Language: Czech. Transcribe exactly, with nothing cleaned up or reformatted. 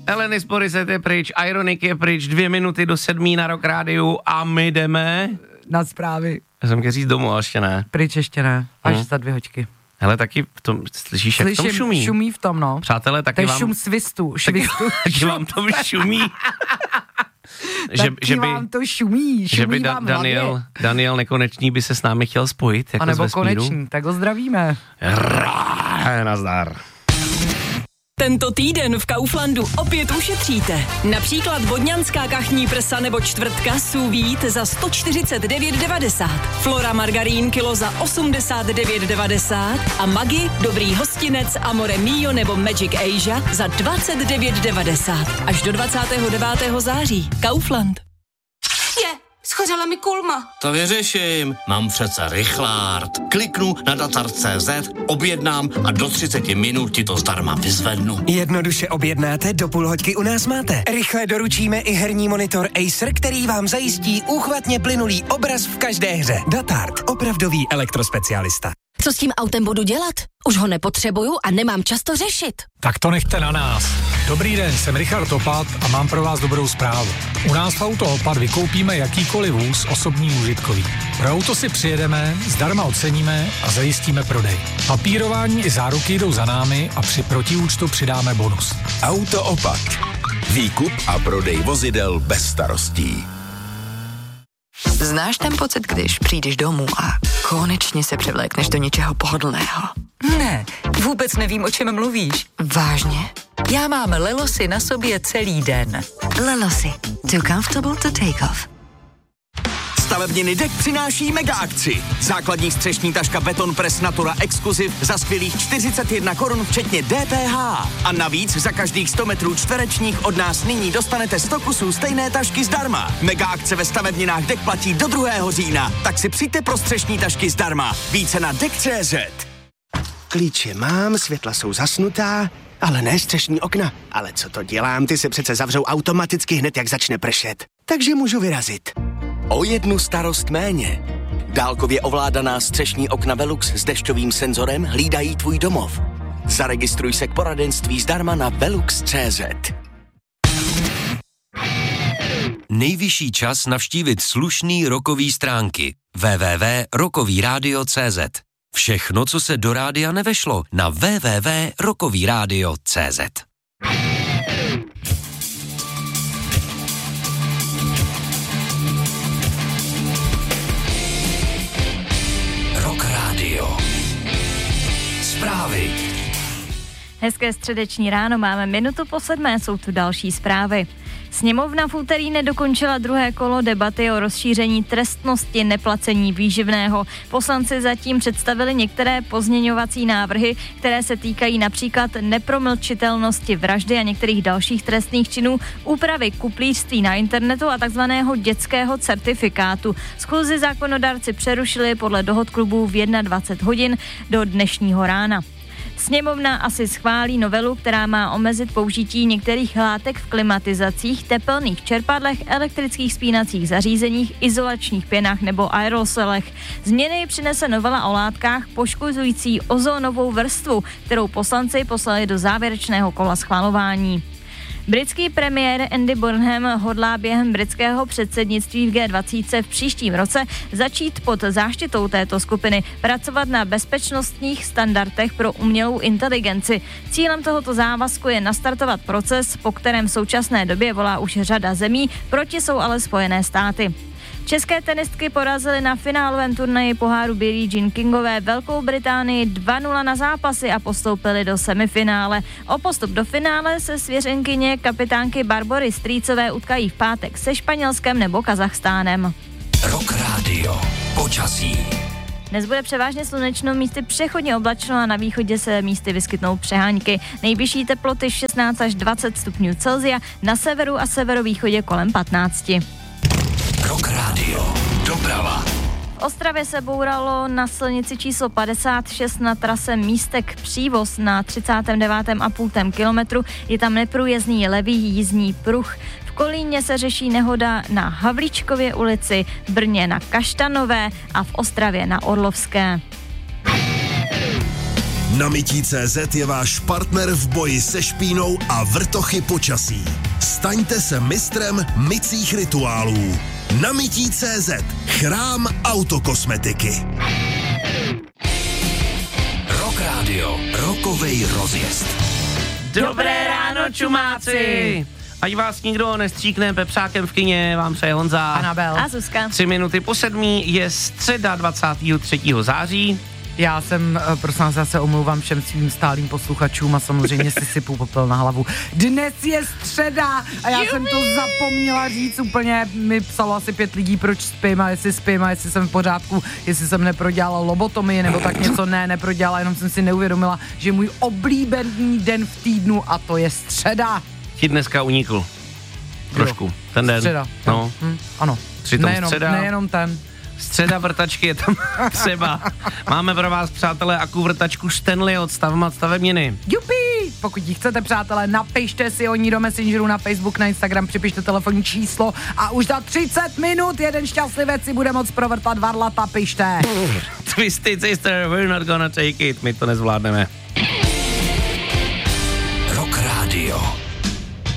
Elenis Morissette je pryč, Ironic je pryč, dvě minuty do sedmí na Rock Rádiu a my jdeme... Na zprávy. Já jsem chtěl říct domů, ale ještě ne. Pryč ještě ne, až hmm. za dvě hoďky. Hele, taky v tom, slyšíš, jak v tom šumí? šumí v tom, no. Přátelé, taky to je vám... šum svistu, švistu. Taky vám to šumí. že, taky že by, vám to šumí, šumí že by da, vám Daniel, hlavě. Daniel Nekonečný by se s námi chtěl spojit, jako a nebo z vesmíru. Konečný, tak ho zdravíme. Rá, nazdar. Tento týden v Kauflandu opět ušetříte. Například vodňanská kachní prsa nebo čtvrtka sous vide za sto čtyřicet devět devadesát. Flora margarín kilo za osmdesát devět devadesát a Maggi, dobrý hostinec, Amore Mio nebo Magic Asia za dvacet devět devadesát. Až do dvacátého devátého září. Kaufland. Je, schořela mi kulma. To vyřeším. Mám přece rychlárd. Kliknu na datard tečka cé zet, objednám a do třicet minut ti to zdarma vyzvednu. Jednoduše objednáte, do půl hoďky u nás máte. Rychle doručíme i herní monitor Acer, který vám zajistí úchvatně plynulý obraz v každé hře. Datard, opravdový elektrospecialista. Co s tím autem budu dělat? Už ho nepotřebuju a nemám čas to řešit. Tak to nechte na nás. Dobrý den, jsem Richard Opat a mám pro vás dobrou zprávu. U nás v Auto Opat vykoupíme jakýkoliv vůz osobní užitkový. Pro auto si přijedeme, zdarma oceníme a zajistíme prodej. Papírování i záruky jdou za námi a při protiúčtu přidáme bonus. Auto Opat. Výkup a prodej vozidel bez starostí. Znáš ten pocit, když přijdeš domů a konečně se převlékneš do něčeho pohodlného? Ne, vůbec nevím, o čem mluvíš. Vážně? Já mám Lelosy na sobě celý den. Lelosy. Too comfortable to take off. Stavebniny D E K přináší mega akci. Základní střešní taška Beton Press Natura Exclusive za skvělých čtyřicet jedna korun včetně D P H. A navíc za každých sto metrů čtverečních od nás nyní dostanete sto kusů stejné tašky zdarma. Mega akce ve stavebninách D E K platí do druhého října. Tak si přijďte pro střešní tašky zdarma. Více na D E K tečka cé zet. Klíče mám, světla jsou zasnutá, ale ne střešní okna. Ale co to dělám, ty se přece zavřou automaticky hned, jak začne pršet. Takže můžu vyrazit. O jednu starost méně. Dálkově ovládaná střešní okna Velux s dešťovým senzorem hlídají tvůj domov. Zaregistruj se k poradenství zdarma na velux tečka cé zet. Nejvyšší čas navštívit slušný rockový stránky w w w tečka rockový rádio tečka cé zet. Všechno, co se do rádia nevešlo, na w w w tečka rockový rádio tečka cé zet. Rock Rádio. Zprávy. Hezké středeční ráno, máme minutu po sedmé, jsou tu další zprávy. Sněmovna v úterý nedokončila druhé kolo debaty o rozšíření trestnosti neplacení výživného. Poslanci zatím představili některé pozměňovací návrhy, které se týkají například nepromlčitelnosti vraždy a některých dalších trestných činů, úpravy kuplířství na internetu a takzvaného dětského certifikátu. Schůzi zákonodárci přerušili podle dohod klubů v dvacet jedna hodin do dnešního rána. Sněmovna asi schválí novelu, která má omezit použití některých látek v klimatizacích, tepelných čerpadlech, elektrických spínacích zařízeních, izolačních pěnách nebo aerosolech. Změny přinese novela o látkách poškozující ozónovou vrstvu, kterou poslanci poslali do závěrečného kola schvalování. Britský premiér Andy Burnham hodlá během britského předsednictví v G dvacet v příštím roce začít pod záštitou této skupiny pracovat na bezpečnostních standardech pro umělou inteligenci. Cílem tohoto závazku je nastartovat proces, po kterém v současné době volá už řada zemí, proti jsou ale Spojené státy. České tenistky porazily na finálovém turnaji poháru Billie Jean Kingové Velkou Británii dva nula na zápasy a postoupily do semifinále. O postup do finále se svěřenkyně kapitánky Barbory Strýcové utkají v pátek se Španělskem nebo Kazachstánem. Rock Radio. Počasí. Dnes bude převážně slunečno, místy přechodně oblačno a na východě se místy vyskytnou přehánky. Nejvyšší teploty šestnáct až dvacet stupňů Celsia, na severu a severovýchodě kolem patnáct. Rock Radio. Doprava. V Ostravě se bouralo na silnici číslo padesát šest na trase Místek Přívoz na třicátém devátém a půl kilometru. Je tam neprůjezdný levý jízdní pruh. V Kolíně se řeší nehoda na Havlíčkově ulici, v Brně na Kaštanové a v Ostravě na Orlovské. Na mytí tečka cé zet je váš partner v boji se špínou a vrtochy počasí. Staňte se mistrem mycích rituálů. Na mytí tečka cé zet. Chrám autokosmetiky. Rock Radio. Rokovej rozjezd. Dobré ráno, čumáci! Ať vás nikdo nestříkne pepřákem v kině, vám přeje Honza. Anabel. A Zuzka. Tři minuty po sedmí je středa dvacátého třetího září. Já jsem, prosím vás, zase omlouvám všem svým stálým posluchačům a samozřejmě si sypu popel na hlavu. Dnes je středa a já Jubi! jsem to zapomněla říct úplně, mi psalo asi pět lidí, proč spím a jestli spím a jestli jsem v pořádku, jestli jsem neprodělala lobotomii nebo tak něco, ne, neprodělala, jenom jsem si neuvědomila, že můj oblíbený den v týdnu a to je středa. Ti dneska unikl. Trošku. Jo. Ten den. Středa. No. Hm, ano. Přitom nejenom, středa. Nejenom ten. Středa vrtačky je tam třeba. Máme pro vás, přátelé, akou vrtačku Stanley od Stavmat stavebniny. Jupi! Pokud ji chcete, přátelé, napište si o ní do Messengeru, na Facebook, na Instagram, připište telefonní číslo a už za třicet minut jeden šťastlivec si bude moct provrtat varlata, pište. Twisted Sister, we're not gonna take it, my to nezvládneme. Rock Radio.